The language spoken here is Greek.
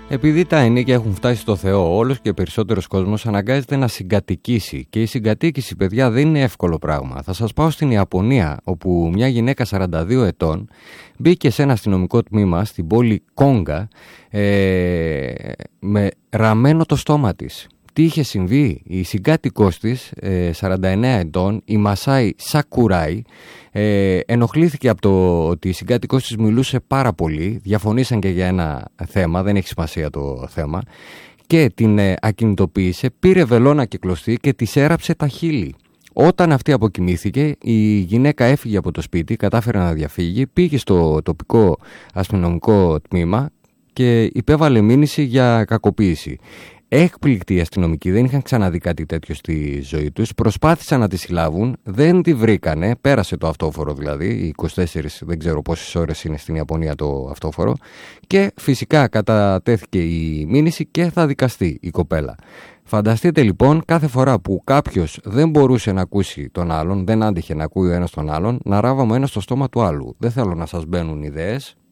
Επειδή τα ενίκια έχουν φτάσει στο Θεό, όλος και περισσότερος κόσμος αναγκάζεται να συγκατοικήσει. Και η συγκατοίκηση, παιδιά, δεν είναι εύκολο πράγμα. Θα σας πάω στην Ιαπωνία, όπου μια γυναίκα 42 ετών μπήκε σε ένα αστυνομικό τμήμα στην πόλη Κόγκα με ραμμένο το στόμα της. Τι είχε συμβεί? Η συγκάτοικός της, 49 ετών, η Μασάι Σακουράι, ενοχλήθηκε από το ότι η συγκάτοικός της μιλούσε πάρα πολύ. Διαφωνήσαν και για ένα θέμα, δεν έχει σημασία το θέμα, και την ακινητοποίησε, πήρε βελόνα και κλωστή και της έραψε τα χείλη. Όταν αυτή αποκοιμήθηκε, η γυναίκα έφυγε από το σπίτι, κατάφερε να διαφύγει, πήγε στο τοπικό αστυνομικό τμήμα και υπέβαλε μήνυση για κακοποίηση. Έκπληκτοι οι αστυνομικοί, δεν είχαν ξαναδεί κάτι τέτοιο στη ζωή τους. Προσπάθησαν να τη συλλάβουν, δεν τη βρήκανε. Πέρασε το αυτόφορο δηλαδή, οι 24, δεν ξέρω πόσες ώρες είναι στην Ιαπωνία το αυτόφορο. Και φυσικά κατατέθηκε η μήνυση και θα δικαστεί η κοπέλα. Φανταστείτε λοιπόν, κάθε φορά που κάποιος δεν μπορούσε να ακούσει τον άλλον, δεν άντυχε να ακούει ο ένας τον άλλον, να ράβαμε ο ένας στο στόμα του άλλου. Δεν θέλω να σας μπαίνουν ιδέες.